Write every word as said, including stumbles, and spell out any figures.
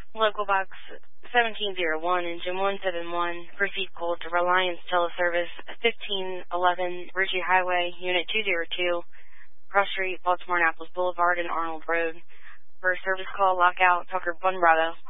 Local box seventeen oh one, engine one seven one, received call to Reliance Teleservice, fifteen eleven Ridgey Highway, Unit two oh two, Cross Street, Baltimore Annapolis Boulevard, and Arnold Road. For a service call, lockout, Tucker one Bravo.